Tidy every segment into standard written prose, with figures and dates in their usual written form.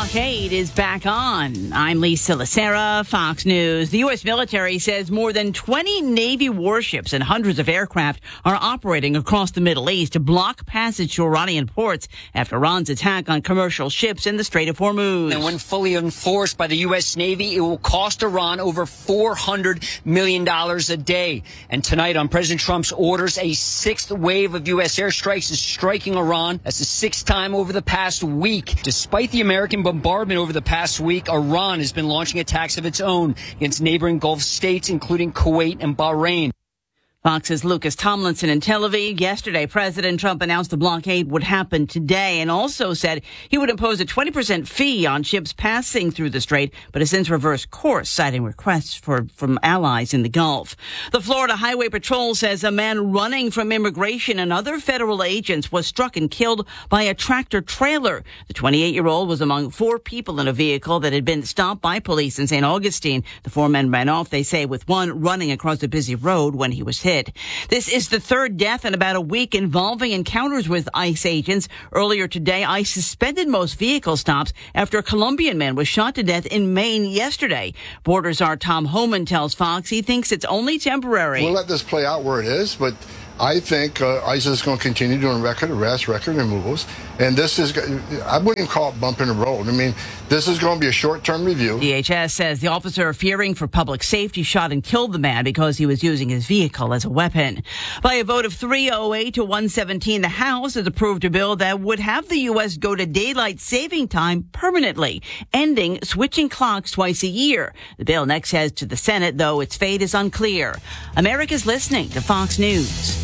blockade is back on. I'm Lisa Lacera, Fox News. The U.S. military says more than 20 Navy warships and hundreds of aircraft are operating across the Middle East to block passage to Iranian ports after Iran's attack on commercial ships in the Strait of Hormuz. And when fully enforced by the U.S. Navy, it will cost Iran over $400 million a day. And tonight, on President Trump's orders, a sixth wave of U.S. airstrikes is striking Iran. That's the sixth time over the past week. Despite the American bombardment over the past week, Iran has been launching attacks of its own against neighboring Gulf states, including Kuwait and Bahrain. Fox's Lucas Tomlinson in Tel Aviv. Yesterday, President Trump announced the blockade would happen today and also said he would impose a 20% fee on ships passing through the strait, but has since reversed course, citing requests from allies in the Gulf. The Florida Highway Patrol says a man running from immigration and other federal agents was struck and killed by a tractor trailer. The 28-year-old was among four people in a vehicle that had been stopped by police in St. Augustine. The four men ran off, they say, with one running across a busy road when he was hit. This is the third death in about a week involving encounters with ICE agents. Earlier today, ICE suspended most vehicle stops after a Colombian man was shot to death in Maine yesterday. Border Czar Tom Homan tells Fox he thinks it's only temporary. We'll let this play out where it is, but I think ICE is going to continue doing record arrests, record removals, and this is, I wouldn't call it bumping the road. I mean, this is going to be a short-term review. DHS says the officer, fearing for public safety, shot and killed the man because he was using his vehicle as a weapon. By a vote of 308 to 117, the House has approved a bill that would have the U.S. go to daylight saving time permanently, ending switching clocks twice a year. The bill next heads to the Senate, though its fate is unclear. America's listening to Fox News.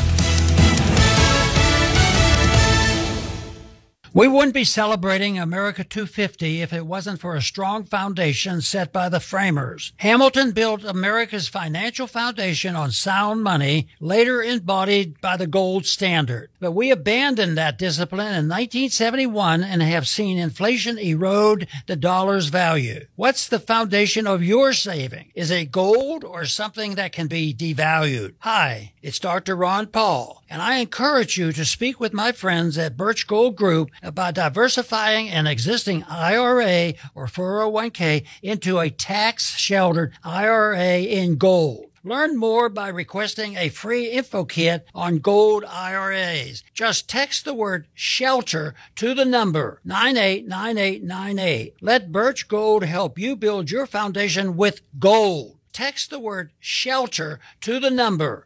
We wouldn't be celebrating America 250 if it wasn't for a strong foundation set by the framers. Hamilton built America's financial foundation on sound money, later embodied by the gold standard. But we abandoned that discipline in 1971 and have seen inflation erode the dollar's value. What's the foundation of your saving? Is it gold or something that can be devalued? Hi, it's Dr. Ron Paul, and I encourage you to speak with my friends at Birch Gold Group about diversifying an existing IRA or 401k into a tax-sheltered IRA in gold. Learn more by requesting a free info kit on gold IRAs. Just text the word SHELTER to the number 989898. Let Birch Gold help you build your foundation with gold. Text the word SHELTER to the number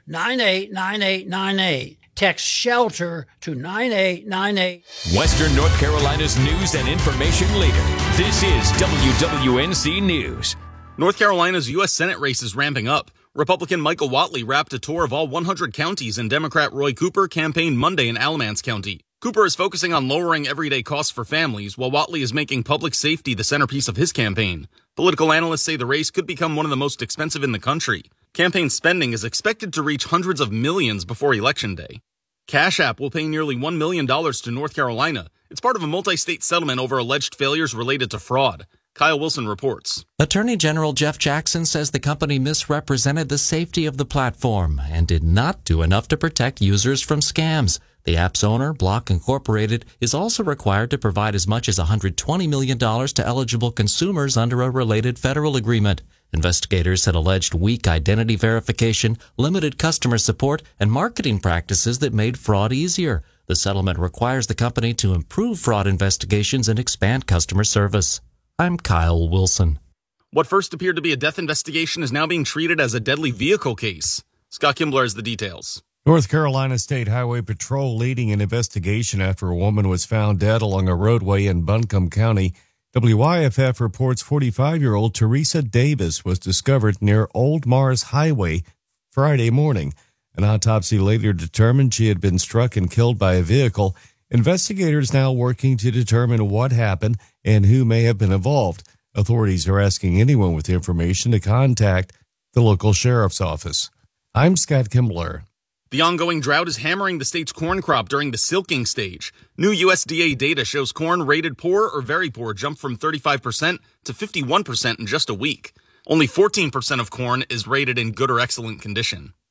989898. Text SHELTER to 9898. Western North Carolina's news and information leader. This is WWNC News. North Carolina's U.S. Senate race is ramping up. Republican Michael Whatley wrapped a tour of all 100 counties, and Democrat Roy Cooper campaigned Monday in Alamance County. Cooper is focusing on lowering everyday costs for families, while Whatley is making public safety the centerpiece of his campaign. Political analysts say the race could become one of the most expensive in the country. Campaign spending is expected to reach hundreds of millions before Election Day. Cash App will pay nearly $1 million to North Carolina. It's part of a multi-state settlement over alleged failures related to fraud. Kyle Wilson reports. Attorney General Jeff Jackson says the company misrepresented the safety of the platform and did not do enough to protect users from scams. The app's owner, Block Incorporated, is also required to provide as much as $120 million to eligible consumers under a related federal agreement. Investigators had alleged weak identity verification, limited customer support, and marketing practices that made fraud easier. The settlement requires the company to improve fraud investigations and expand customer service. I'm Kyle Wilson. What first appeared to be a death investigation is now being treated as a deadly vehicle case. Scott Kimbler has the details. North Carolina State Highway Patrol leading an investigation after a woman was found dead along a roadway in Buncombe County. WYFF reports 45-year-old Teresa Davis was discovered near Old Mars Highway Friday morning. An autopsy later determined she had been struck and killed by a vehicle. Investigators now working to determine what happened and who may have been involved. Authorities are asking anyone with information to contact the local sheriff's office. I'm Scott Kimbler. The ongoing drought is hammering the state's corn crop during the silking stage. New USDA data shows corn rated poor or very poor jumped from 35% to 51% in just a week. Only 14% of corn is rated in good or excellent condition.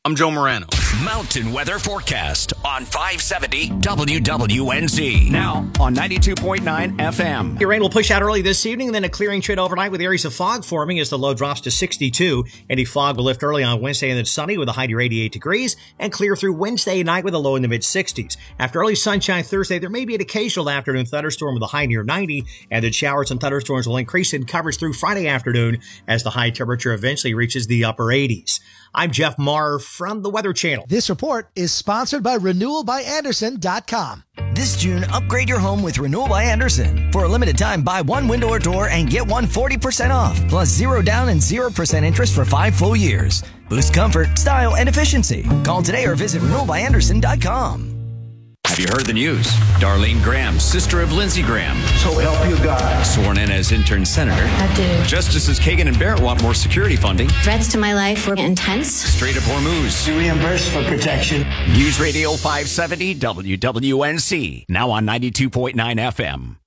I'm Joe Morano. Mountain weather forecast on 570 WWNZ. Now on 92.9 FM. Your rain will push out early this evening, and then a clearing trend overnight with areas of fog forming as the low drops to 62. Any fog will lift early on Wednesday and then sunny with a high near 88 degrees and clear through Wednesday night with a low in the mid-60s. After early sunshine Thursday, there may be an occasional afternoon thunderstorm with a high near 90, and then showers and thunderstorms will increase in coverage through Friday afternoon as the high temperature eventually reaches the upper 80s. I'm Jeff Marr from the Weather Channel. This report is sponsored by RenewalByAnderson.com. This June, upgrade your home with Renewal by Anderson. For a limited time, buy one window or door and get one 40% off, plus 0 down and 0% interest for 5 full years. Boost comfort, style, and efficiency. Call today or visit RenewalByAnderson.com. Have you heard the news? Darlene Graham, sister of Lindsey Graham. So help you God. Sworn in as intern senator. I do. Justices Kagan and Barrett want more security funding. Threats to my life were intense. Strait of Hormuz. You reimburse for protection. News Radio 570 WWNC. Now on 92.9 FM.